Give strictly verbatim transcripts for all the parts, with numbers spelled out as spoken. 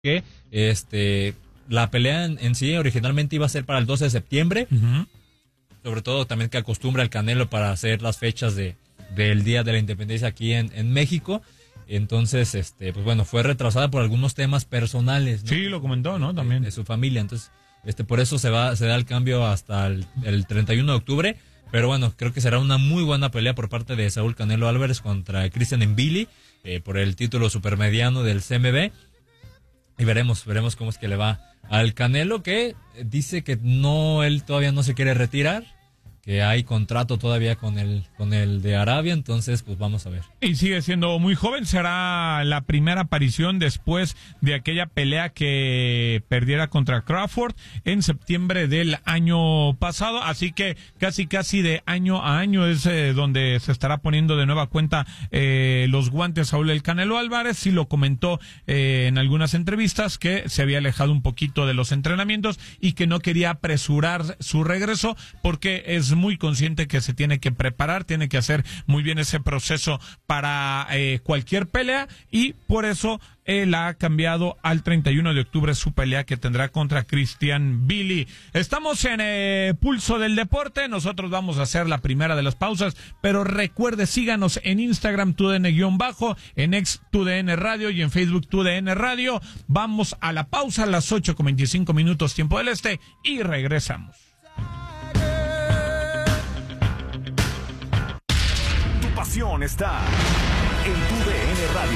que este la pelea en, en sí originalmente iba a ser para el doce de septiembre, uh-huh. sobre todo también que acostumbra el Canelo para hacer las fechas de del Día de la Independencia aquí en, en México. Entonces, este, pues bueno, fue retrasada por algunos temas personales, ¿no? Sí, lo comentó, ¿no? También. De, de su familia. Entonces, este, por eso se va, se da el cambio hasta el, el treinta y uno de octubre. Pero bueno, creo que será una muy buena pelea por parte de Saúl Canelo Álvarez contra Christian Mbili, eh, por el título supermediano del C M B. Y veremos, veremos cómo es que le va al Canelo, que dice que no, él todavía no se quiere retirar, que hay contrato todavía con el con el de Arabia, entonces pues vamos a ver. Y sigue siendo muy joven, será la primera aparición después de aquella pelea que perdiera contra Crawford en septiembre del año pasado, así que casi casi de año a año es eh, donde se estará poniendo de nueva cuenta eh, los guantes Saúl el Canelo Álvarez. Sí lo comentó eh, en algunas entrevistas que se había alejado un poquito de los entrenamientos y que no quería apresurar su regreso porque es muy consciente que se tiene que preparar, tiene que hacer muy bien ese proceso para eh, cualquier pelea, y por eso él ha cambiado al treinta y uno de octubre su pelea que tendrá contra Christian Mbili. Estamos en eh, Pulso del Deporte, nosotros vamos a hacer la primera de las pausas, pero recuerde, síganos en Instagram tu D N guión bajo, en X tu D N Radio y en Facebook tu D N Radio. Vamos a la pausa a las ocho con veinticinco minutos tiempo del este y regresamos. Pasión está en tu D N Radio.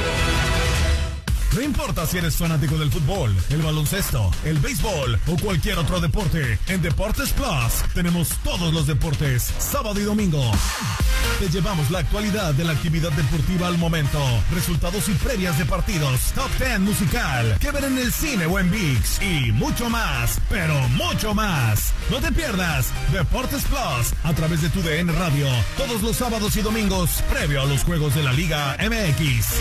No importa si eres fanático del fútbol, el baloncesto, el béisbol o cualquier otro deporte, en Deportes Plus tenemos todos los deportes, sábado y domingo. Te llevamos la actualidad de la actividad deportiva al momento, resultados y previas de partidos, top ten musical, que ver en el cine o en ViX y mucho más, pero mucho más. No te pierdas Deportes Plus a través de tu D N Radio, todos los sábados y domingos, previo a los juegos de la Liga M X.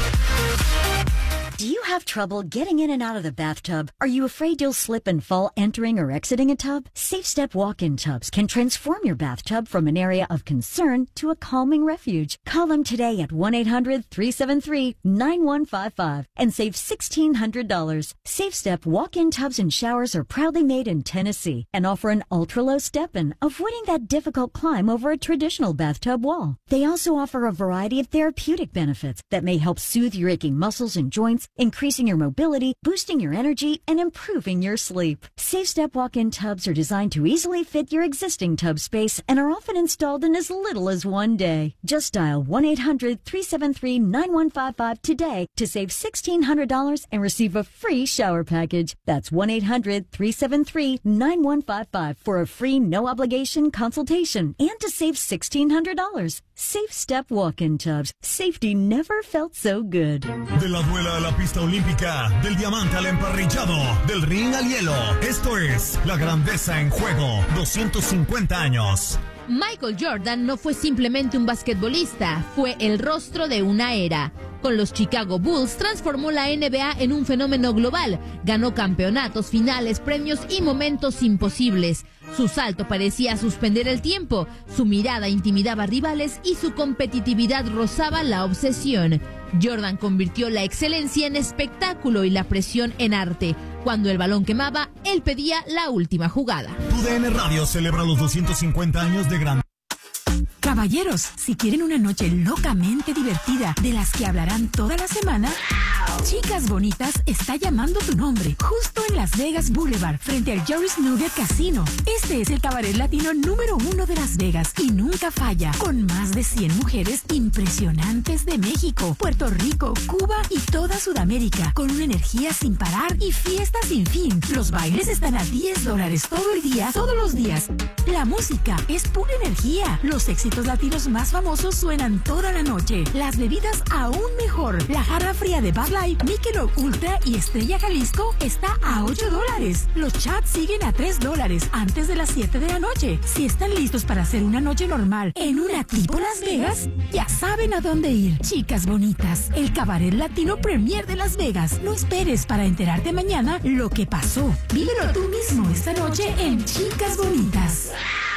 Do you have trouble getting in and out of the bathtub? Are you afraid you'll slip and fall entering or exiting a tub? Safe Step walk-in tubs can transform your bathtub from an area of concern to a calming refuge. Call them today at one eight hundred three seven three nine one five five and save sixteen hundred dollars. Safe Step walk-in tubs and showers are proudly made in Tennessee and offer an ultra-low step-in, avoiding that difficult climb over a traditional bathtub wall. They also offer a variety of therapeutic benefits that may help soothe your aching muscles and joints, increasing your mobility, boosting your energy, and improving your sleep. Safe Step walk-in tubs are designed to easily fit your existing tub space and are often installed in as little as one day. Just dial one eight hundred three seven three nine one five five today to save sixteen hundred dollars and receive a free shower package. That's one eight hundred three seven three nine one five five for a free no-obligation consultation and to save sixteen hundred dollars. Safe Step walk-in tubs. Safety never felt so good. De la duela a la pista olímpica, del diamante al emparrillado, del ring al hielo. Esto es la grandeza en juego. doscientos cincuenta años. Michael Jordan no fue simplemente un basquetbolista, fue el rostro de una era. Con los Chicago Bulls transformó la N B A en un fenómeno global, ganó campeonatos, finales, premios y momentos imposibles. Su salto parecía suspender el tiempo, su mirada intimidaba a rivales y su competitividad rozaba la obsesión. Jordan convirtió la excelencia en espectáculo y la presión en arte. Cuando el balón quemaba, él pedía la última jugada. Tu D N Radio celebra los doscientos cincuenta años de gran... Caballeros, si quieren una noche locamente divertida, de las que hablarán toda la semana, Chicas Bonitas está llamando tu nombre, justo en Las Vegas Boulevard, frente al Joris Nugget Casino. Este es el cabaret latino número uno de Las Vegas y nunca falla, con más de cien mujeres impresionantes de México, Puerto Rico, Cuba y toda Sudamérica, con una energía sin parar y fiesta sin fin. Los bailes están a diez dólares todo el día, todos los días. La música es pura energía. Los éxitos latinos más famosos suenan toda la noche. Las bebidas aún mejor. La jarra fría de Bud Light, Michelob Ultra y Estrella Jalisco está a ocho dólares. Los chats siguen a tres dólares antes de las siete de la noche. Si están listos para hacer una noche normal en una tipo Las Vegas, ya saben a dónde ir. Chicas Bonitas, el cabaret latino premier de Las Vegas. No esperes para enterarte mañana lo que pasó. Vívelo tú mismo esta noche en Chicas Bonitas.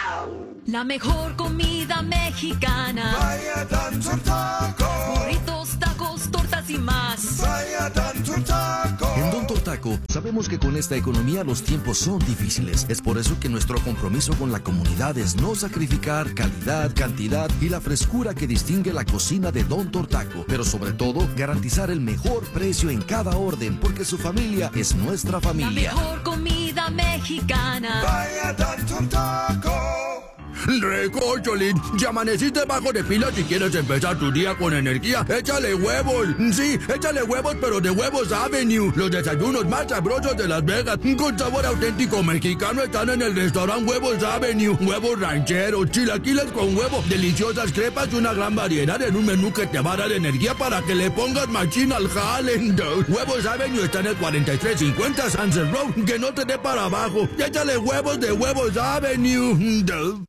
La mejor comida mexicana. Vaya Dancer Taco. Burritos, tacos, tortillas. tortas y más. Vaya Don Tortaco. En Don Tortaco sabemos que con esta economía los tiempos son difíciles. Es por eso que nuestro compromiso con la comunidad es no sacrificar calidad, cantidad y la frescura que distingue la cocina de Don Tortaco. Pero sobre todo, garantizar el mejor precio en cada orden, porque su familia es nuestra familia. La mejor comida mexicana. Vaya Don Tortaco. Recocholín, ya amaneciste bajo de pila si quieres empezar tu día con energía. Échale huevos, sí, échale huevos, pero de Huevos Avenue. Los desayunos más sabrosos de Las Vegas, con sabor auténtico mexicano, están en el restaurante Huevos Avenue. Huevos rancheros, chilaquiles con huevo, deliciosas crepas y una gran variedad en un menú que te va a dar energía para que le pongas machín al jale. Huevos Avenue está en el cuarenta y tres cincuenta Sunset Road, que no te dé para abajo. Échale huevos de Huevos Avenue.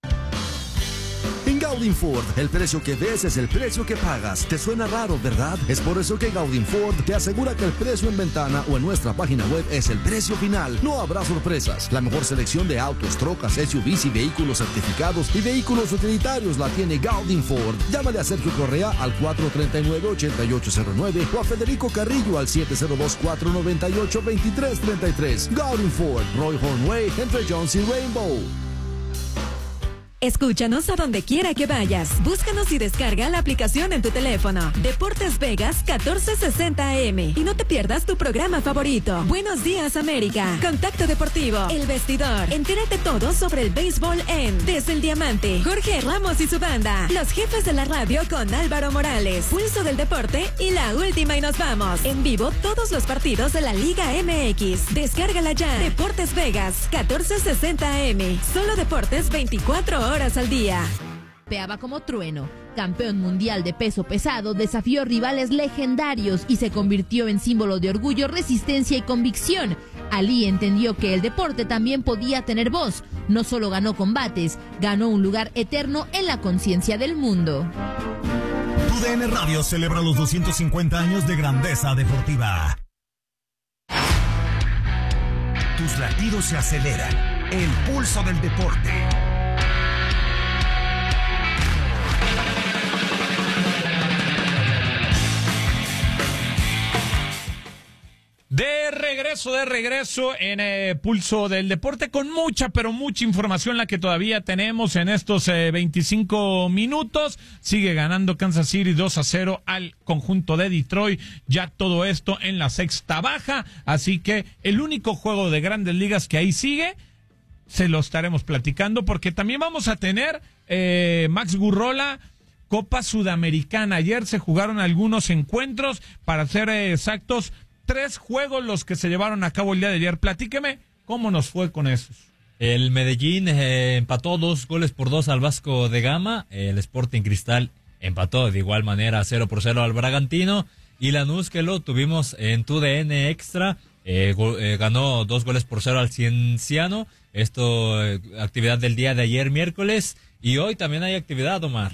En Gaudin Ford, el precio que ves es el precio que pagas. ¿Te suena raro, verdad? Es por eso que Gaudin Ford te asegura que el precio en ventana o en nuestra página web es el precio final. No habrá sorpresas. La mejor selección de autos, trocas, S U Vs y vehículos certificados y vehículos utilitarios la tiene Gaudin Ford. Llámale a Sergio Correa al cuatro tres nueve, ocho ocho cero nueve o a Federico Carrillo al siete cero dos, cuatro nueve ocho, dos tres tres tres. Gaudin Ford, Roy Hornway, entre Jones y Rainbow. Escúchanos a donde quiera que vayas. Búscanos y descarga la aplicación en tu teléfono. Deportes Vegas catorce sesenta A M. Y no te pierdas tu programa favorito. Buenos Días América. Contacto Deportivo. El Vestidor. Entérate todo sobre el béisbol en Desde el Diamante. Jorge Ramos y su banda. Los Jefes de la Radio con Álvaro Morales. Pulso del Deporte y La Última y nos vamos. En vivo todos los partidos de la Liga M X. Descárgala ya. Deportes Vegas catorce sesenta A M. Solo deportes veinticuatro horas. horas al día. Peaba como trueno. Campeón mundial de peso pesado, desafió rivales legendarios y se convirtió en símbolo de orgullo, resistencia y convicción. Ali entendió que el deporte también podía tener voz. No solo ganó combates, ganó un lugar eterno en la conciencia del mundo. Tu D N Radio celebra los doscientos cincuenta años de grandeza deportiva. Tus latidos se aceleran. El pulso del deporte. De regreso, de regreso en eh, Pulso del Deporte con mucha, pero mucha información la que todavía tenemos en estos eh, veinticinco minutos. Sigue ganando Kansas City dos a cero al conjunto de Detroit. Ya todo esto en la sexta baja. Así que el único juego de Grandes Ligas que ahí sigue, se lo estaremos platicando porque también vamos a tener eh, Max Gurrola, Copa Sudamericana. Ayer se jugaron algunos encuentros, para ser eh, exactos, tres juegos los que se llevaron a cabo el día de ayer. Platíqueme cómo nos fue con esos. El Medellín eh, empató dos goles por dos al Vasco de Gama. El Sporting Cristal empató de igual manera cero por cero al Bragantino. Y Lanús, que lo tuvimos en tu D N Extra, eh, go, eh, ganó dos goles por cero al Cienciano. Esto, eh, actividad del día de ayer miércoles. Y hoy también hay actividad, Omar.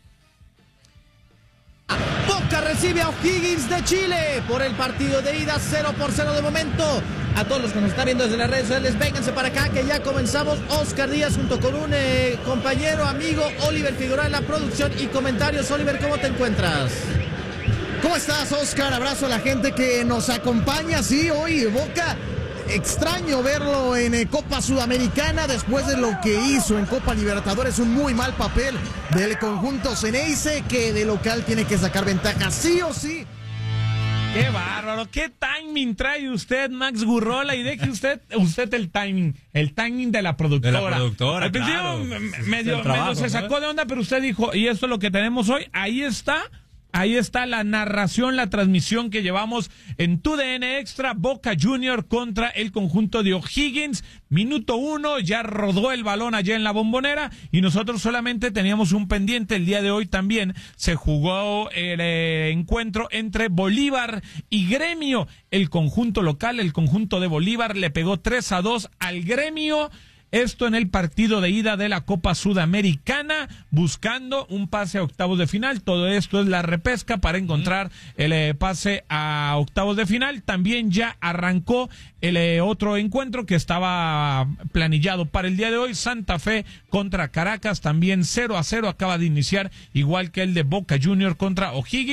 Boca recibe a O'Higgins de Chile por el partido de ida, cero por cero de momento. A todos los que nos están viendo desde las redes sociales, vénganse para acá que ya comenzamos. Oscar Díaz junto con un eh, compañero, amigo, Oliver Figueroa en la producción y comentarios. Oliver, ¿cómo te encuentras? ¿Cómo estás, Oscar? Abrazo a la gente que nos acompaña. Sí, hoy Boca, extraño verlo en eh, Copa Sudamericana después de lo que hizo en Copa Libertadores. Un muy mal papel del conjunto Ceneice, que de local tiene que sacar ventaja sí o sí. ¡Qué bárbaro! ¿Qué timing trae usted, Max Gurrola? Y deje usted usted el timing, el timing de la productora. De la productora, Al principio claro. medio, trabajo, medio se sacó ¿no? de onda, pero usted dijo, y esto es lo que tenemos hoy. Ahí está. Ahí está la narración, la transmisión que llevamos en tu D N Extra. Boca Junior contra el conjunto de O'Higgins. Minuto uno, ya rodó el balón allá en la Bombonera y nosotros solamente teníamos un pendiente. El día de hoy también se jugó el eh, encuentro entre Bolívar y Gremio. El conjunto local, el conjunto de Bolívar, le pegó tres a dos al Gremio. Esto en el partido de ida de la Copa Sudamericana, buscando un pase a octavos de final. Todo esto es la repesca para encontrar el eh, pase a octavos de final. También ya arrancó el eh, otro encuentro que estaba planillado para el día de hoy. Santa Fe contra Caracas, también cero a cero acaba de iniciar, igual que el de Boca Junior contra O'Higgins.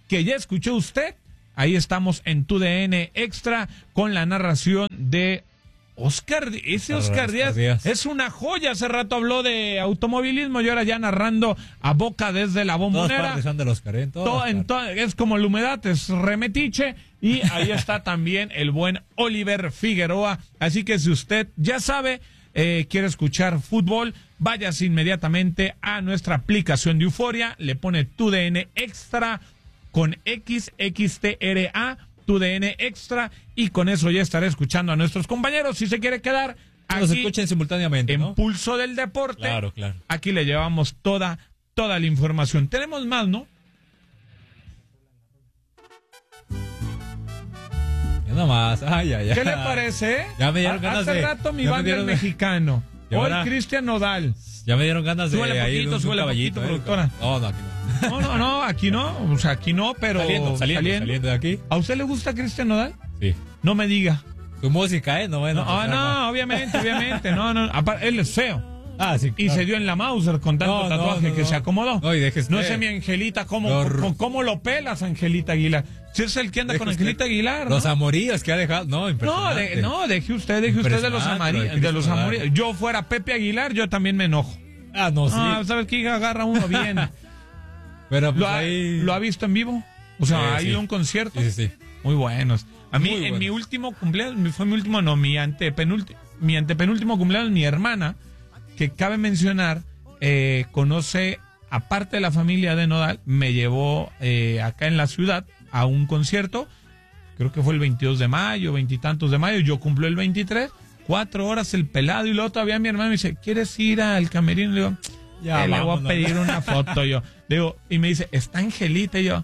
que ya escuchó usted. Ahí estamos en Tu D N Extra con la narración de Oscar. Ese Oscar Díaz, Díaz es una joya. Hace rato habló de automovilismo y ahora ya narrando a Boca desde la Bombonera. Todas del Oscar, ¿eh? Todo, en to, es como la humedad, es remetiche. Y ahí está también el buen Oliver Figueroa. Así que si usted ya sabe, eh, quiere escuchar fútbol, váyase inmediatamente a nuestra aplicación de Euforia, le pone Tu D N Extra con X, X T R A, Tu D N Extra, y con eso ya estaré escuchando a nuestros compañeros. Si se quiere quedar aquí, nos escuchen simultáneamente, en ¿no? Pulso del Deporte. Claro, claro. Aquí le llevamos toda, toda la información. Tenemos más, ¿no? Ya nomás, ay, ay, ay. ¿Qué le parece? Ya me dieron ganas Hace de... rato mi ya banda el mexicano. Hoy Cristian Nodal. Ya me dieron ganas de súbele ir poquito, un, súbele un caballito, poquito, eh, productora. No, no, aquí no. No, no, no, aquí no. O sea, aquí no, pero... Saliendo, saliendo, saliendo, saliendo de aquí. ¿A usted le gusta Cristian Nodal? Sí. No me diga. Su música, ¿eh? No, bueno, no, no, no obviamente, obviamente. No, no. Aparte, él es feo. Ah, sí, claro. Y se dio en la Mauser con tanto no, tatuaje no, no, que no. se acomodó. No, y dejes no sé, mi Angelita, ¿cómo, no, cómo, cómo lo pelas, Angelita Aguilar? Si es el que anda con Angelita Aguilar, ¿no? Los amoríos que ha dejado, no, impresionante. No, de, no deje usted, deje usted de los, amari- de los amoríos. Yo fuera Pepe Aguilar, yo también me enojo. Ah, no, sí. Ah, ¿sabes qué? Agarra uno bien. Pero pues ¿Lo, ha, ahí... ¿Lo ha visto en vivo? O sea, sí, ¿ha ido sí. a un concierto? Sí, sí, sí. Muy buenos. A mí, Muy en buenos. mi último cumpleaños, fue mi último, no, mi antepenúltimo, mi antepenúltimo cumpleaños, mi hermana, que cabe mencionar, eh, conoce, aparte de la familia de Nodal, me llevó eh, acá en la ciudad a un concierto, creo que fue el veintidós de mayo, veintitantos de mayo, yo cumplo el veintitrés, cuatro horas el pelado, y luego todavía mi hermano me dice, ¿quieres ir al camerino? Le digo, ya, eh, le voy a vámonos. pedir una foto, yo. Digo, y me dice, ¿está Angelita? Y yo,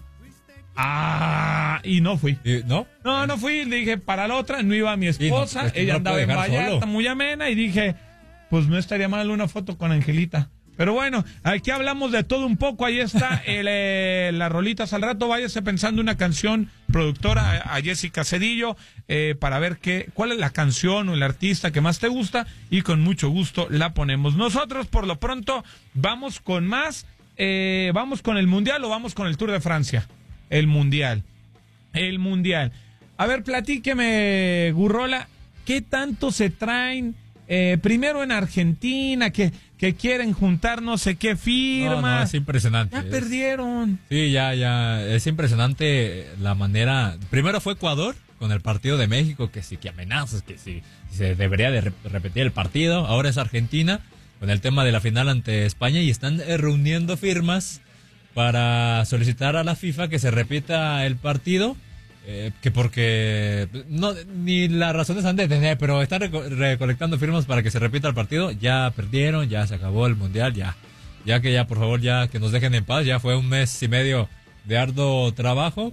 ah, y no fui. ¿Y, ¿No? No, no fui, le dije, para la otra no iba mi esposa, no, es que ella no andaba puede en dejar Vallarta, solo. muy amena, y dije, pues no estaría mal una foto con Angelita. Pero bueno, aquí hablamos de todo un poco, ahí está el, eh, las rolitas al rato, váyase pensando una canción, productora, a Jessica Cedillo, eh, para ver qué, cuál es la canción o el artista que más te gusta, y con mucho gusto la ponemos. Nosotros, por lo pronto, vamos con más, eh, vamos con el Mundial o vamos con el Tour de Francia. El Mundial, el Mundial. A ver, platíqueme, Gurrola, ¿qué tanto se traen? Eh, primero en Argentina, que, que quieren juntar no sé qué firmas. No, no, es impresionante. Ya es... perdieron. Sí, ya, ya. Es impresionante la manera. Primero fue Ecuador con el partido de México, que sí, que amenazas, que sí, se debería de re- repetir el partido. Ahora es Argentina con el tema de la final ante España y están eh, reuniendo firmas para solicitar a la FIFA que se repita el partido. Eh, que porque no ni las razones han de tener, pero están reco- recolectando firmas para que se repita el partido. Ya perdieron, ya se acabó el mundial, ya ya que ya por favor ya que nos dejen en paz. Ya fue un mes y medio de arduo trabajo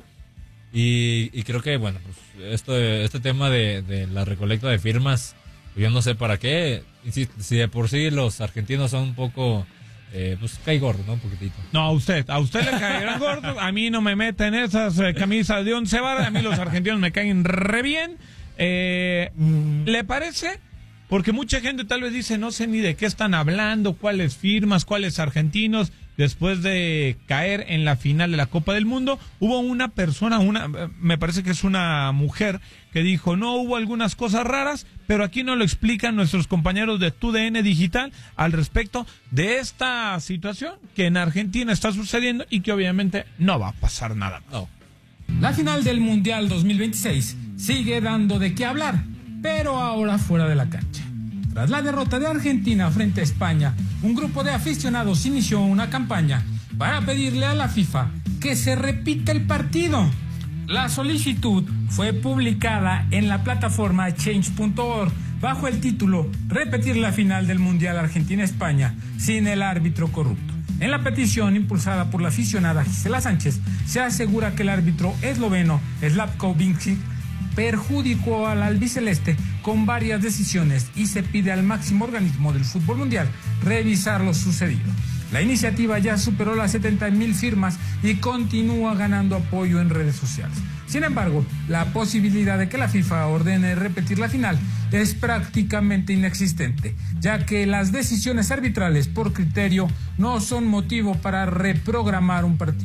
y, y creo que bueno, pues esto este tema de, de la recolecta de firmas, yo no sé para qué. Si, si de por sí los argentinos son un poco Eh, pues cae gordo, ¿no? Un poquitito. No, a usted, a usted le caerán gordos, a mí no me meten esas eh, camisas de once varas, a mí los argentinos me caen re bien. Eh, ¿Le parece? Porque mucha gente tal vez dice, no sé ni de qué están hablando, cuáles firmas, cuáles argentinos. Después de caer en la final de la Copa del Mundo, hubo una persona, una, me parece que es una mujer, que dijo, no, hubo algunas cosas raras, pero aquí nos lo explican nuestros compañeros de Tu D N Digital al respecto de esta situación que en Argentina está sucediendo y que obviamente no va a pasar nada más. No. La final del Mundial dos mil veintiséis sigue dando de qué hablar, pero ahora fuera de la cancha. Tras la derrota de Argentina frente a España, un grupo de aficionados inició una campaña para pedirle a la FIFA que se repita el partido. La solicitud fue publicada en la plataforma change punto org bajo el título Repetir la final del Mundial Argentina-España sin el árbitro corrupto. En la petición impulsada por la aficionada Gisela Sánchez se asegura que el árbitro esloveno Slavko Vincic perjudicó al albiceleste con varias decisiones y se pide al máximo organismo del fútbol mundial revisar lo sucedido. La iniciativa ya superó las setenta mil firmas y continúa ganando apoyo en redes sociales. Sin embargo, la posibilidad de que la FIFA ordene repetir la final es prácticamente inexistente, ya que las decisiones arbitrales por criterio no son motivo para reprogramar un partido.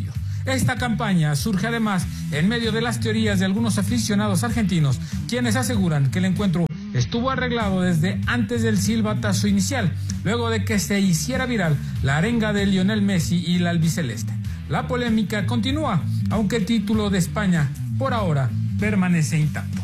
Esta campaña surge además en medio de las teorías de algunos aficionados argentinos, quienes aseguran que el encuentro estuvo arreglado desde antes del silbatazo inicial, luego de que se hiciera viral la arenga de Lionel Messi y la albiceleste. La polémica continúa, aunque el título de España, por ahora, permanece intacto.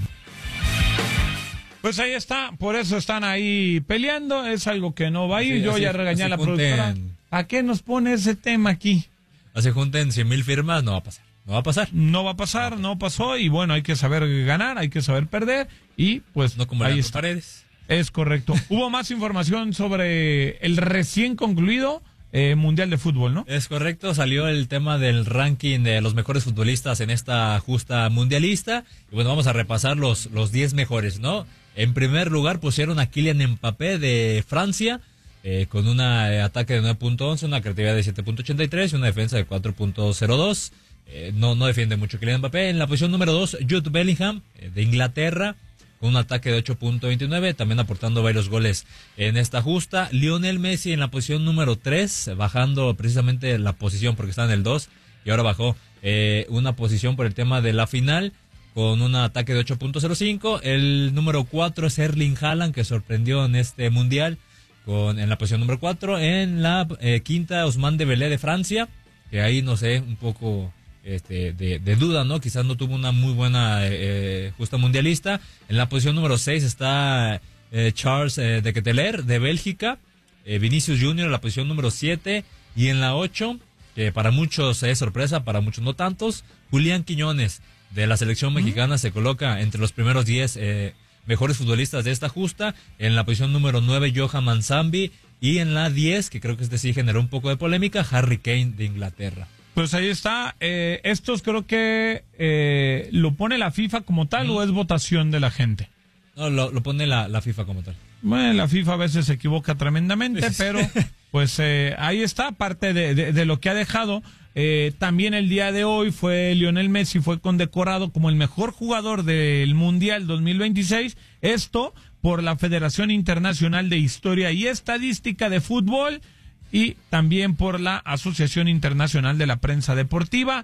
Pues ahí está, por eso están ahí peleando, es algo que no va a ir. Así, Yo así, ya regañé a la junten, productora. ¿A qué nos pone ese tema aquí? Así junten cien mil firmas, no va a pasar. No va a pasar. No va a pasar, no pasó, y bueno, hay que saber ganar, hay que saber perder, y pues no como ahí las está. Paredes. Es correcto. Hubo más información sobre el recién concluido eh, Mundial de Fútbol, ¿no? Es correcto, salió el tema del ranking de los mejores futbolistas en esta justa mundialista, y bueno, vamos a repasar los los diez mejores, ¿no? En primer lugar pusieron a Kylian Mbappé de Francia, eh, con un eh, ataque de nueve punto once, una creatividad de siete punto ochenta y tres y una defensa de cuatro punto cero dos. Eh, no, no defiende mucho Kylian Mbappé. En la posición número dos, Jude Bellingham, eh, de Inglaterra, con un ataque de ocho punto veintinueve, también aportando varios goles en esta justa. Lionel Messi en la posición número tres, bajando precisamente la posición porque está en el dos, y ahora bajó eh, una posición por el tema de la final, con un ataque de ocho punto cero cinco. El número cuatro es Erling Haaland, que sorprendió en este mundial, con en la posición número cuatro. En la eh, quinta, Ousmane Dembélé de Francia, que ahí no sé, un poco este, de, de duda, ¿no? Quizás no tuvo una muy buena eh, justa mundialista. En la posición número seis está eh, Charles eh, de Ketelaere de Bélgica, eh, Vinicius Junior en la posición número siete, y en la ocho, que para muchos es sorpresa, para muchos no tantos, Julián Quiñones de la selección mexicana, se coloca entre los primeros diez eh, mejores futbolistas de esta justa. En la posición número nueve, Johan Manzambi, y en la diez, que creo que este sí generó un poco de polémica, Harry Kane de Inglaterra. Pues ahí está. Eh, estos creo que eh, lo pone la FIFA como tal, ¿o es votación de la gente? No, lo, lo pone la, la FIFA como tal. Bueno, la FIFA a veces se equivoca tremendamente, pero pues eh, ahí está, parte de, de, de lo que ha dejado. Eh, también el día de hoy fue Lionel Messi, fue condecorado como el mejor jugador del Mundial dos mil veintiséis, esto por la Federación Internacional de Historia y Estadística de Fútbol, y también por la Asociación Internacional de la Prensa Deportiva.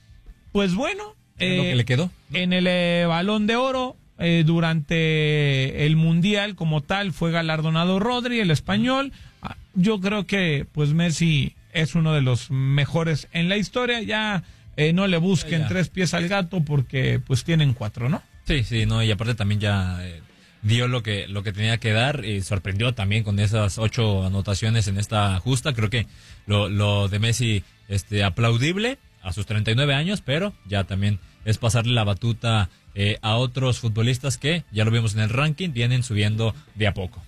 Pues bueno, eh, lo que le quedó, ¿no? En el eh, Balón de Oro, eh, durante el Mundial como tal, fue galardonado Rodri, el español. Yo creo que pues Messi es uno de los mejores en la historia. Ya eh, no le busquen ya. tres pies al gato, porque pues tienen cuatro, ¿no? Sí, sí, no, y aparte también ya eh, dio lo que lo que tenía que dar, y sorprendió también con esas ocho anotaciones en esta justa. Creo que lo, lo de Messi, este, aplaudible a sus treinta y nueve años, pero ya también es pasarle la batuta eh, a otros futbolistas que, ya lo vimos en el ranking, vienen subiendo de a poco.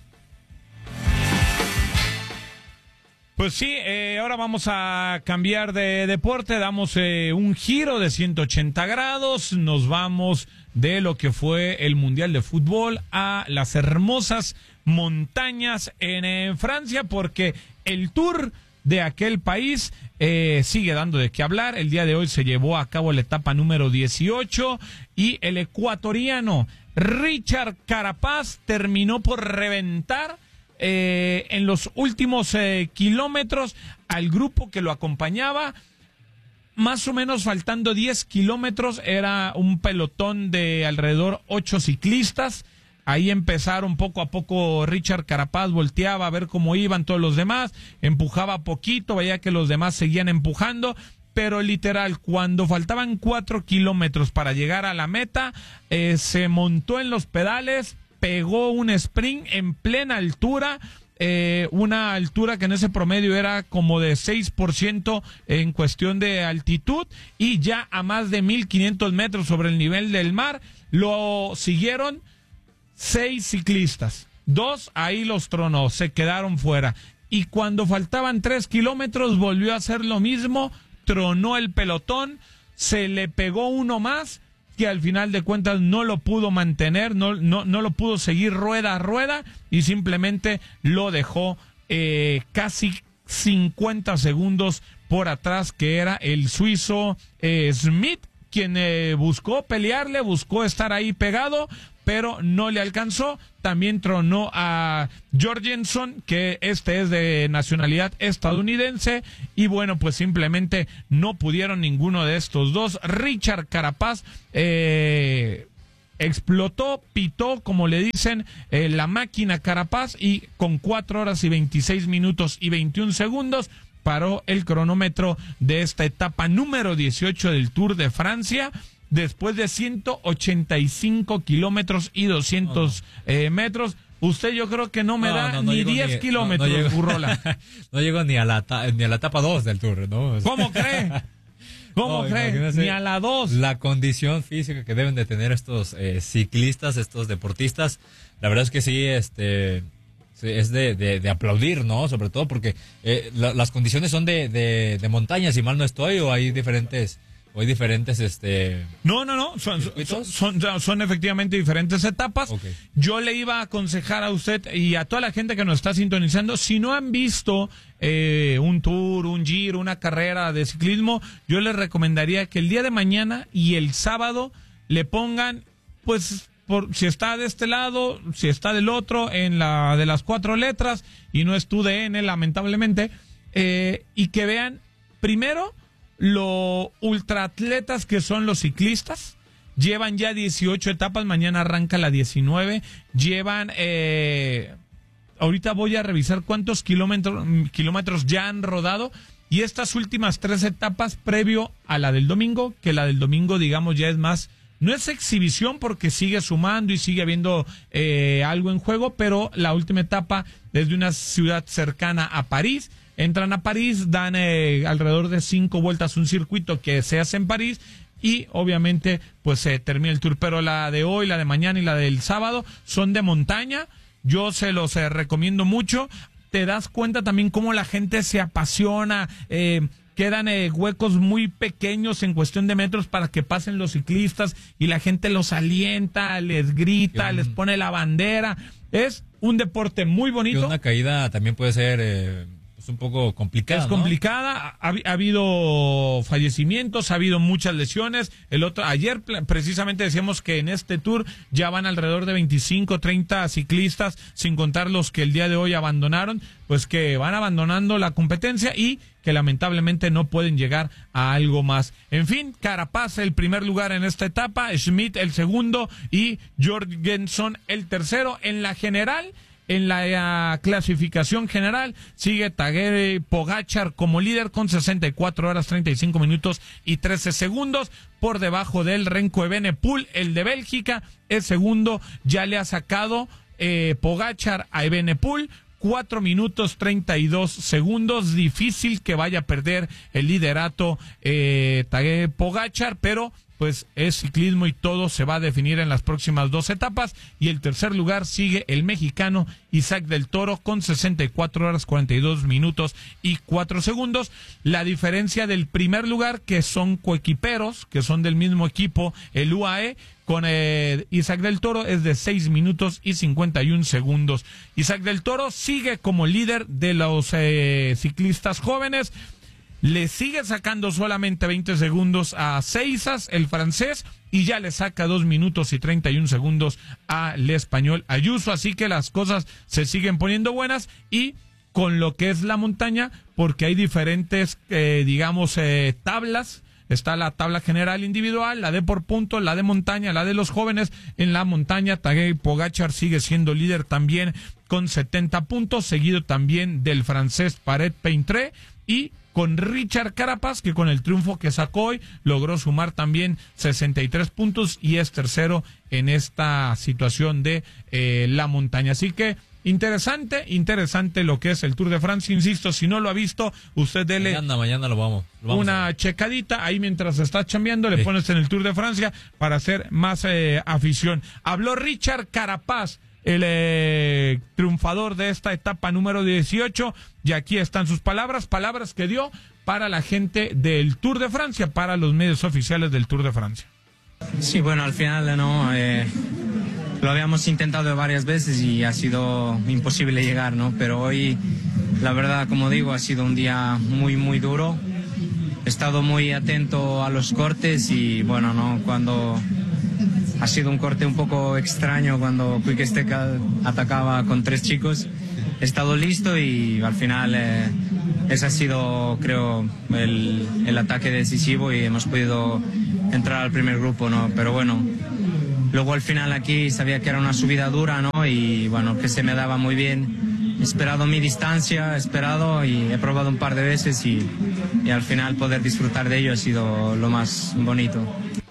Pues sí, eh, ahora vamos a cambiar de deporte, damos eh, un giro de ciento ochenta grados, nos vamos de lo que fue el Mundial de Fútbol a las hermosas montañas en, en Francia, porque el Tour de aquel país eh, sigue dando de qué hablar. El día de hoy se llevó a cabo la etapa número dieciocho, y el ecuatoriano Richard Carapaz terminó por reventar Eh, en los últimos eh, kilómetros al grupo que lo acompañaba. Más o menos faltando diez kilómetros, era un pelotón de alrededor ocho ciclistas. Ahí empezaron poco a poco. Richard Carapaz volteaba a ver cómo iban todos los demás, empujaba poquito, veía que los demás seguían empujando, pero literal, cuando faltaban cuatro kilómetros para llegar a la meta, eh, se montó en los pedales, pegó un sprint en plena altura, eh, una altura que en ese promedio era como de seis por ciento en cuestión de altitud, y ya a más de mil quinientos metros sobre el nivel del mar. Lo siguieron seis ciclistas, dos ahí los tronó, se quedaron fuera, y cuando faltaban tres kilómetros volvió a hacer lo mismo, tronó el pelotón, se le pegó uno más, que al final de cuentas no lo pudo mantener, no, no, no lo pudo seguir rueda a rueda, y simplemente lo dejó eh, casi cincuenta segundos por atrás, que era el suizo eh, Smith, quien eh, buscó pelearle, buscó estar ahí pegado, pero no le alcanzó. También tronó a Jorgensen, que este es de nacionalidad estadounidense, y bueno, pues simplemente no pudieron ninguno de estos dos. Richard Carapaz eh, explotó, pitó, como le dicen, eh, la máquina Carapaz, y con cuatro horas y veintiséis minutos y veintiún segundos paró el cronómetro de esta etapa número dieciocho del Tour de Francia, después de ciento ochenta y cinco kilómetros y doscientos oh. eh, metros. Usted yo creo que no me no, da no, no ni diez kilómetros, no, no Burrola. No llego ni a la ni a la etapa dos del Tour, ¿no? ¿Cómo cree? ¿Cómo no, cree? Ni a la dos. La condición física que deben de tener estos eh, ciclistas, estos deportistas, la verdad es que sí, este... es de, de, de aplaudir, ¿no? Sobre todo porque eh, la, las condiciones son de, de, de montaña, si mal no estoy, o hay diferentes, o hay diferentes, este... No, no, no, son, son, son, son efectivamente diferentes etapas. Okay. Yo le iba a aconsejar a usted y a toda la gente que nos está sintonizando, si no han visto eh, un tour, un giro, una carrera de ciclismo, yo les recomendaría que el día de mañana y el sábado le pongan, pues... Por, si está de este lado, si está del otro, en la de las cuatro letras, y no es tu D N, lamentablemente, eh, y que vean primero lo ultraatletas que son los ciclistas. Llevan ya dieciocho etapas, mañana arranca la diecinueve, llevan, eh, ahorita voy a revisar cuántos kilómetros, kilómetros ya han rodado, y estas últimas tres etapas previo a la del domingo, que la del domingo, digamos, ya es más... No es exhibición porque sigue sumando y sigue habiendo eh, algo en juego, pero la última etapa desde una ciudad cercana a París. Entran a París, dan eh, alrededor de cinco vueltas un circuito que se hace en París y obviamente pues se eh, termina el tour. Pero la de hoy, la de mañana y la del sábado son de montaña. Yo se los eh, recomiendo mucho. Te das cuenta también cómo la gente se apasiona, eh, quedan eh, huecos muy pequeños en cuestión de metros para que pasen los ciclistas y la gente los alienta, les grita, les pone la bandera. Es un deporte muy bonito. Y una caída también puede ser eh, pues un poco complicada. Es complicada, ¿no? ha, ha habido fallecimientos, ha habido muchas lesiones. El otro ayer precisamente decíamos que en este tour ya van alrededor de veinticinco, treinta ciclistas, sin contar los que el día de hoy abandonaron, pues que van abandonando la competencia y que lamentablemente no pueden llegar a algo más. En fin, Carapaz el primer lugar en esta etapa, Schmidt el segundo y Jorgensen el tercero. En la general, en la uh, clasificación general, sigue Tadej Pogačar como líder con sesenta y cuatro horas, treinta y cinco minutos y trece segundos. Por debajo de él, Remco Evenepoel, el de Bélgica, es segundo. Ya le ha sacado eh, Pogačar a Evenepoel cuatro minutos treinta y dos segundos. Difícil que vaya a perder el liderato eh, Tadej Pogačar, pero pues es ciclismo y todo se va a definir en las próximas dos etapas. Y el tercer lugar sigue el mexicano Isaac del Toro con sesenta y cuatro horas, cuarenta y dos minutos y cuatro segundos. La diferencia del primer lugar, que son coequiperos, que son del mismo equipo, el U A E, con eh, Isaac del Toro, es de seis minutos y cincuenta y un segundos. Isaac del Toro sigue como líder de los eh, ciclistas jóvenes. Le sigue sacando solamente veinte segundos a Seizas, el francés, y ya le saca dos minutos y treinta y un segundos al español Ayuso. Así que las cosas se siguen poniendo buenas y con lo que es la montaña, porque hay diferentes, eh, digamos, eh, tablas. Está la tabla general individual, la de por punto, la de montaña, la de los jóvenes. En la montaña, Tadej Pogačar sigue siendo líder también con setenta puntos, seguido también del francés Paré-Peintré y con Richard Carapaz, que con el triunfo que sacó hoy logró sumar también sesenta y tres puntos y es tercero en esta situación de eh, la montaña. Así que interesante, interesante lo que es el Tour de Francia. Insisto, si no lo ha visto, usted dele mañana, mañana lo vamos, lo vamos una checadita ahí mientras está chambeando, le sí. pones en el Tour de Francia para hacer más eh, afición. Habló Richard Carapaz, el eh, triunfador de esta etapa número dieciocho, y aquí están sus palabras, palabras que dio para la gente del Tour de Francia, para los medios oficiales del Tour de Francia. Sí, bueno, al final no eh, lo habíamos intentado varias veces y ha sido imposible llegar, ¿no? Pero hoy, la verdad, como digo, ha sido un día muy, muy duro. He estado muy atento a los cortes y, bueno, no, cuando ha sido un corte un poco extraño cuando Quick Step atacaba con tres chicos. He estado listo y al final eh, ese ha sido, creo, el, el ataque decisivo y hemos podido entrar al primer grupo, ¿no? Pero bueno, luego al final aquí sabía que era una subida dura, ¿no? Y bueno, que se me daba muy bien. He esperado mi distancia, he esperado y he probado un par de veces y, y al final poder disfrutar de ello ha sido lo más bonito.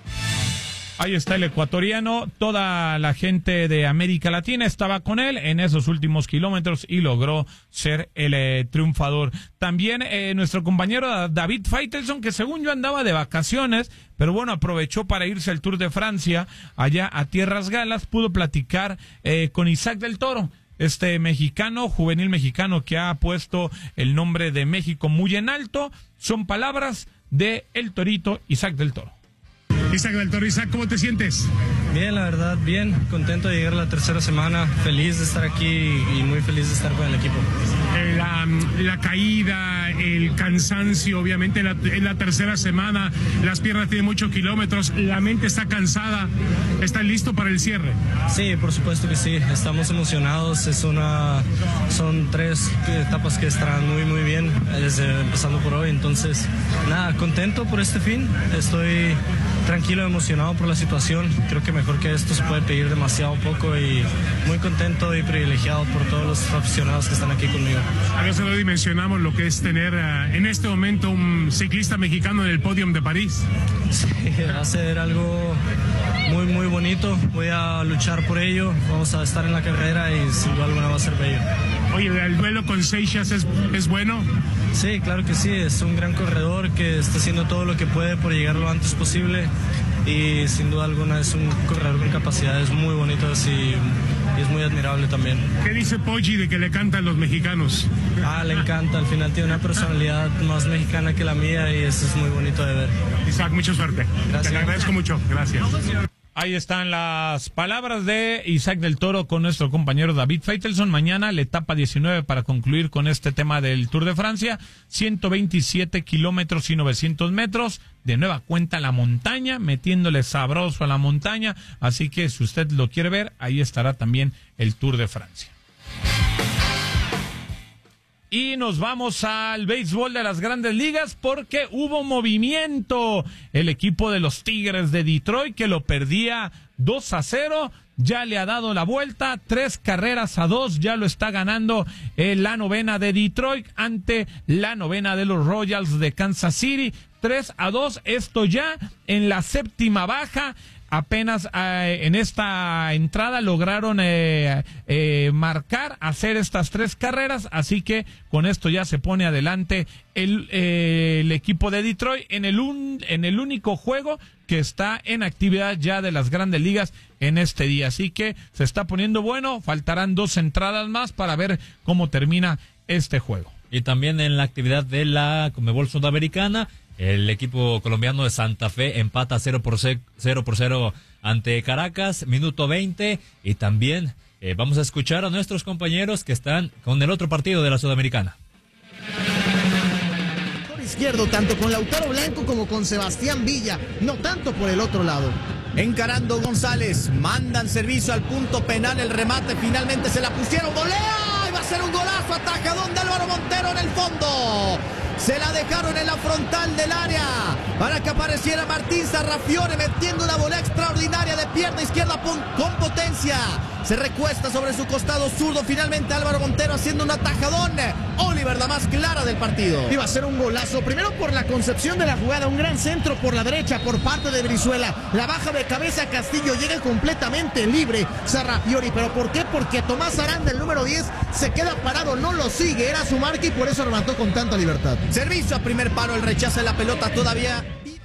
Ahí está el ecuatoriano, toda la gente de América Latina estaba con él en esos últimos kilómetros y logró ser el eh, triunfador. También eh, nuestro compañero David Faitelson, que según yo andaba de vacaciones, pero bueno, aprovechó para irse al Tour de Francia, allá a Tierras Galas, pudo platicar eh, con Isaac del Toro, este mexicano, juvenil mexicano que ha puesto el nombre de México muy en alto. Son palabras de el torito Isaac del Toro. Isaac del Toro, Isaac, ¿cómo te sientes? Bien, la verdad, bien, contento de llegar a la tercera semana, feliz de estar aquí y muy feliz de estar con el equipo. Eh, la, la caída, el cansancio, obviamente la, en la tercera semana, las piernas tienen muchos kilómetros, la mente está cansada, ¿estás listo para el cierre? Sí, por supuesto que sí, estamos emocionados, es una, son tres etapas que estarán muy muy bien, desde empezando por hoy, entonces nada, contento por este fin, estoy tranquilo, emocionado por la situación, creo que mejor que esto se puede pedir demasiado poco y muy contento y privilegiado por todos los aficionados que están aquí conmigo. A veces no dimensionamos lo que es tener uh, en este momento un ciclista mexicano en el podium de París. Sí, va a ser algo muy muy bonito, voy a luchar por ello, vamos a estar en la carrera y sin duda alguna va a ser bello. Oye, ¿el duelo con Seixas es, es bueno? Sí, claro que sí, es un gran corredor que está haciendo todo lo que puede por llegar lo antes posible y sin duda alguna es un corredor con capacidades muy bonitas y, y es muy admirable también. ¿Qué dice Poggi de que le cantan los mexicanos? Ah, le encanta, al final tiene una personalidad más mexicana que la mía y eso es muy bonito de ver. Isaac, mucha suerte. Gracias. Te agradezco mucho, gracias. Ahí están las palabras de Isaac del Toro con nuestro compañero David Faitelson. Mañana la etapa diecinueve para concluir con este tema del Tour de Francia. ciento veintisiete kilómetros y novecientos metros. De nueva cuenta la montaña, metiéndole sabroso a la montaña. Así que si usted lo quiere ver, ahí estará también el Tour de Francia. Y nos vamos al béisbol de las Grandes Ligas porque hubo movimiento. El equipo de los Tigres de Detroit, que lo perdía dos a cero, ya le ha dado la vuelta, tres carreras a dos, ya lo está ganando en la novena de Detroit ante la novena de los Royals de Kansas City, tres a dos, esto ya en la séptima baja. Apenas eh, en esta entrada lograron eh, eh, marcar, hacer estas tres carreras, así que con esto ya se pone adelante el, eh, el equipo de Detroit en el, un, en el único juego que está en actividad ya de las Grandes Ligas en este día. Así que se está poniendo bueno, faltarán dos entradas más para ver cómo termina este juego. Y también en la actividad de la Conmebol Sudamericana, el equipo colombiano de Santa Fe empata cero por cero ante Caracas, minuto veinte, y también eh, vamos a escuchar a nuestros compañeros que están con el otro partido de la Sudamericana. Por izquierdo, tanto con Lautaro Blanco como con Sebastián Villa, no tanto por el otro lado. Encarando González, mandan servicio al punto penal, el remate finalmente se la pusieron, volea, y va a ser un golazo, atajadón de Álvaro Montero en el fondo. Se la dejaron en la frontal del área para que apareciera Martín Sarrafiore metiendo una bola extraordinaria de pierna izquierda con potencia. Se recuesta sobre su costado zurdo. Finalmente Álvaro Montero haciendo un atajadón. Oliver, la más clara del partido. Iba a ser un golazo. Primero por la concepción de la jugada. Un gran centro por la derecha por parte de Brizuela. La baja de cabeza Castillo. Llega completamente libre Sarrafiore. ¿Pero por qué? Porque Tomás Aranda, el número diez, se queda parado. No lo sigue. Era su marca y por eso remató con tanta libertad. Servicio a primer paro. El rechazo de la pelota todavía.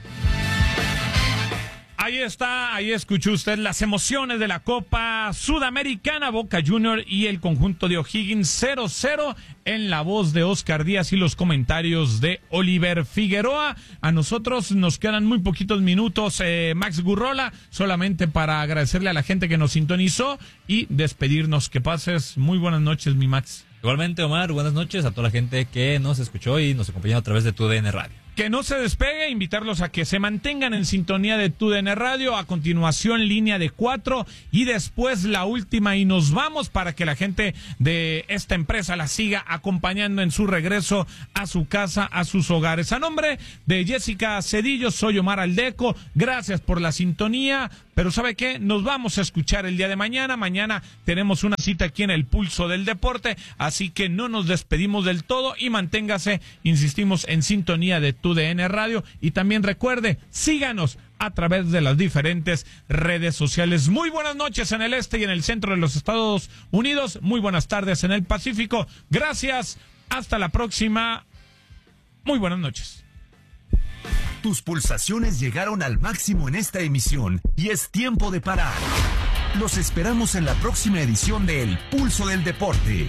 Ahí está, ahí escuchó usted las emociones de la Copa Sudamericana, Boca Junior y el conjunto de O'Higgins cero cero en la voz de Oscar Díaz y los comentarios de Oliver Figueroa. A nosotros nos quedan muy poquitos minutos, eh, Max Gurrola, solamente para agradecerle a la gente que nos sintonizó y despedirnos. Que pases muy buenas noches, mi Max. Igualmente, Omar, buenas noches a toda la gente que nos escuchó y nos acompañó a través de tu D N Radio. que no se despegue, invitarlos a que se mantengan en sintonía de Tu D N Radio. A continuación, línea de cuatro y después la última, y nos vamos para que la gente de esta empresa la siga acompañando en su regreso a su casa, a sus hogares. A nombre de Jessica Cedillo, soy Omar Aldeco. Gracias por la sintonía. Pero ¿sabe qué? Nos vamos a escuchar el día de mañana. Mañana tenemos una cita aquí en el Pulso del Deporte, así que no nos despedimos del todo y manténgase, insistimos, en sintonía de Tu D N Radio. Y también recuerde, síganos a través de las diferentes redes sociales. Muy buenas noches en el este y en el centro de los Estados Unidos. Muy buenas tardes en el Pacífico. Gracias. Hasta la próxima. Muy buenas noches. Tus pulsaciones llegaron al máximo en esta emisión y es tiempo de parar. Los esperamos en la próxima edición de El Pulso del Deporte.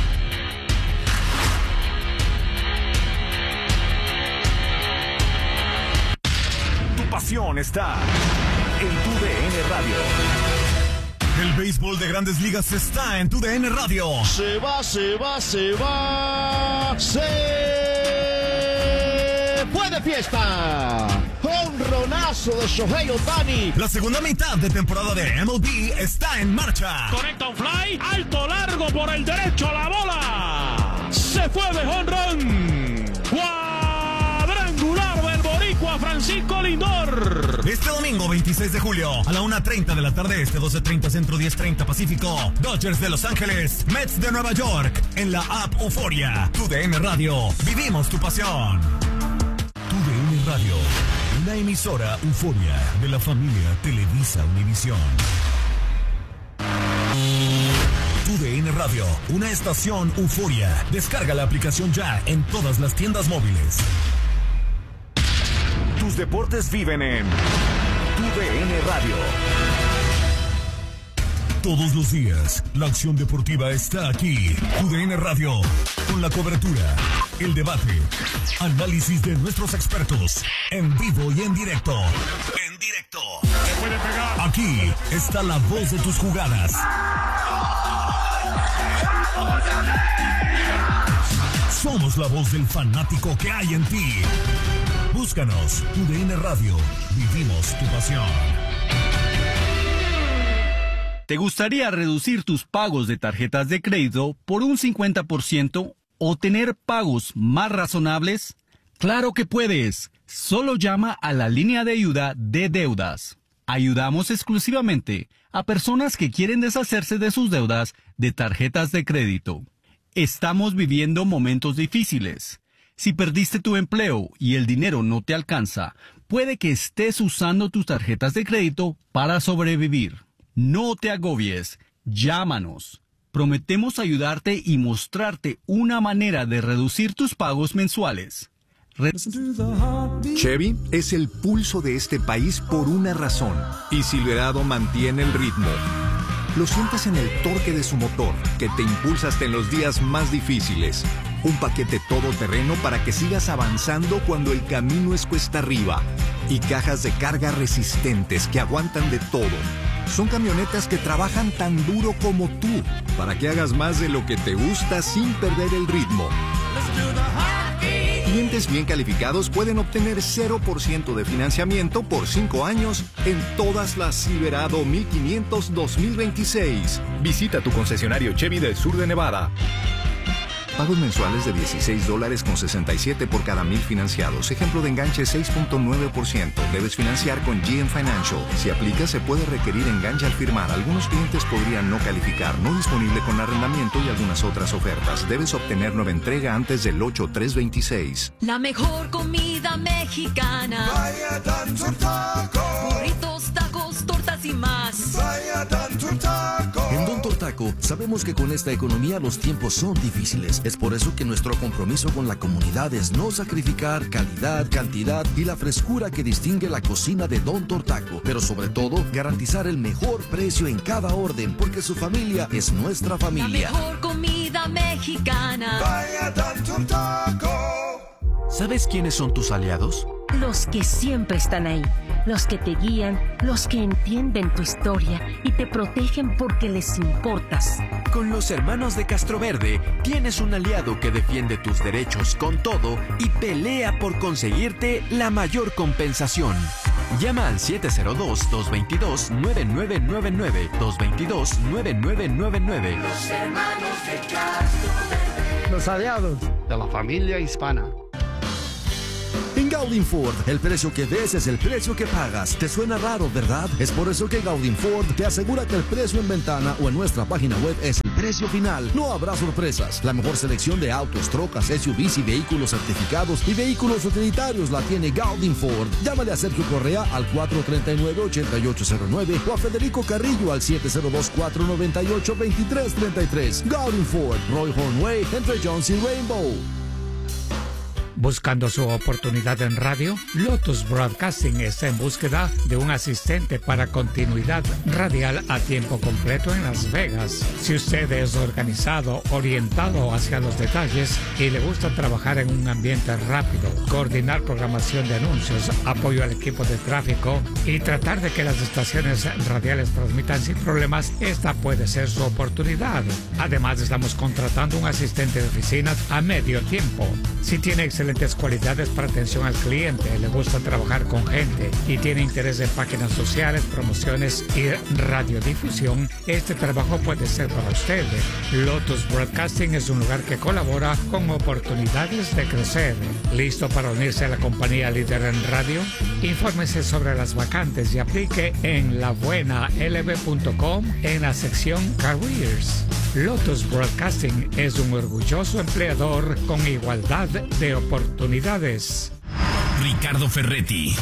Tu pasión está en Tu D N Radio. El béisbol de Grandes Ligas está en Tu D N Radio. Se va, se va, se va. Se fue de fiesta. Honronazo de Shohei Ohtani. La segunda mitad de temporada de M L B está en marcha. Conecta un fly, alto, largo por el derecho a la bola. Se fue de honrón. Cuadrangular del boricua Francisco Lindor. Este domingo veintiséis de julio a la una treinta de la tarde este, doce treinta centro, diez treinta pacífico. Dodgers de Los Ángeles, Mets de Nueva York. En la app Euforia. Tu D N Radio. Vivimos tu pasión. Tu D N Radio. Una emisora Euforia de la familia Televisa Univisión. Tu D N Radio. Una estación Euforia. Descarga la aplicación ya en todas las tiendas móviles. Tus deportes viven en Tu D N Radio. Todos los días, la acción deportiva está aquí. Tu D N Radio, con la cobertura, el debate, análisis de nuestros expertos, en vivo y en directo. En directo. Aquí está la voz de tus jugadas. Somos la voz del fanático que hay en ti. Búscanos, Tu D N Radio. Vivimos tu pasión. ¿Te gustaría reducir tus pagos de tarjetas de crédito por un cincuenta por ciento o tener pagos más razonables? ¡Claro que puedes! Solo llama a la línea de ayuda de deudas. Ayudamos exclusivamente a personas que quieren deshacerse de sus deudas de tarjetas de crédito. Estamos viviendo momentos difíciles. Si perdiste tu empleo y el dinero no te alcanza, puede que estés usando tus tarjetas de crédito para sobrevivir. No te agobies, llámanos. Prometemos ayudarte y mostrarte una manera de reducir tus pagos mensuales. Re- Chevy es el pulso de este país por una razón, y Silverado mantiene el ritmo. Lo sientes en el torque de su motor, que te impulsa hasta en los días más difíciles. Un paquete todoterreno para que sigas avanzando cuando el camino es cuesta arriba. Y cajas de carga resistentes que aguantan de todo. Son camionetas que trabajan tan duro como tú, para que hagas más de lo que te gusta sin perder el ritmo. Clientes bien calificados pueden obtener cero por ciento de financiamiento por cinco años en todas las Silverado mil quinientos dos mil veintiséis. Visita tu concesionario Chevy del sur de Nevada. Pagos mensuales de dieciséis dólares con sesenta y siete por cada mil financiados. Ejemplo de enganche seis punto nueve por ciento. Debes financiar con G M Financial. Si aplica, se puede requerir enganche al firmar. Algunos clientes podrían no calificar. No disponible con arrendamiento y algunas otras ofertas. Debes obtener nueva entrega antes del ocho tres veintiséis. La mejor comida mexicana. Vaya Tantur Taco. Burritos, tacos, tortas y más. Vaya Tantur Taco. En Don Tortaco sabemos que con esta economía los tiempos son difíciles. Es por eso que nuestro compromiso con la comunidad es no sacrificar calidad, cantidad y la frescura que distingue la cocina de Don Tortaco. Pero sobre todo, garantizar el mejor precio en cada orden, porque su familia es nuestra familia. La mejor comida mexicana. Vaya Tantur Taco. ¿Sabes quiénes son tus aliados? los que siempre están ahí, los que te guían, los que entienden tu historia y te protegen porque les importas. Con los hermanos de Castroverde tienes un aliado que defiende tus derechos con todo y pelea por conseguirte la mayor compensación. Llama al siete cero dos, dos dos dos, nueve nueve nueve nueve, dos dos dos, nueve nueve nueve nueve. Los hermanos de Castroverde. Los aliados de la familia hispana. En Gaudin Ford, el precio que ves es el precio que pagas. ¿Te suena raro, verdad? Es por eso que Gaudin Ford te asegura que el precio en ventana o en nuestra página web es el precio final. No habrá sorpresas. La mejor selección de autos, trocas, S U Vs y vehículos certificados y vehículos utilitarios la tiene Gaudin Ford. Llámale a Sergio Correa al cuatro tres nueve, ocho ocho cero nueve o a Federico Carrillo al siete cero dos, cuatro nueve ocho, dos tres tres tres. Gaudin Ford, Roy Hornway, entre Jones y Rainbow. Buscando su oportunidad en radio, Lotus Broadcasting está en búsqueda de un asistente para continuidad radial a tiempo completo en Las Vegas. Si usted es organizado, orientado hacia los detalles y le gusta trabajar en un ambiente rápido, coordinar programación de anuncios, apoyo al equipo de tráfico y tratar de que las estaciones radiales transmitan sin problemas, esta puede ser su oportunidad. Además, estamos contratando un asistente de oficina a medio tiempo. Si tiene excelentes cualidades para atención al cliente, le gusta trabajar con gente y tiene interés en páginas sociales, promociones y radiodifusión, este trabajo puede ser para usted. Lotus Broadcasting es un lugar que colabora con oportunidades de crecer. ¿Listo para unirse a la compañía líder en radio? Infórmese sobre las vacantes y aplique en la buena l b punto com en la sección Careers. Lotus Broadcasting es un orgulloso empleador con igualdad de oportunidades. Ricardo Ferretti,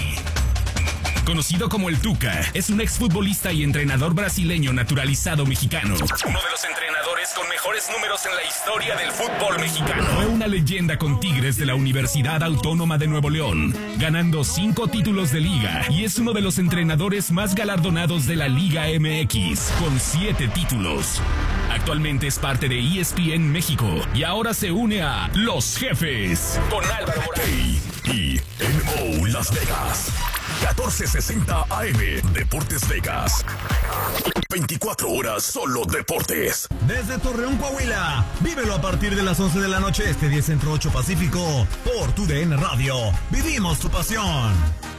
conocido como el Tuca, es un exfutbolista y entrenador brasileño naturalizado mexicano. Uno de los entrenadores con mejores números en la historia del fútbol mexicano. Fue una leyenda con Tigres de la Universidad Autónoma de Nuevo León, ganando cinco títulos de liga, y es uno de los entrenadores más galardonados de la Liga M X, con siete títulos. Actualmente es parte de E S P N México y ahora se une a Los Jefes con Álvaro Morales. Y N O Las Vegas. catorce sesenta A M Deportes Vegas. veinticuatro horas solo deportes. Desde Torreón, Coahuila. Vívelo a partir de las once de la noche, este diez Centro ocho Pacífico. Por tu D N Radio. Vivimos tu pasión.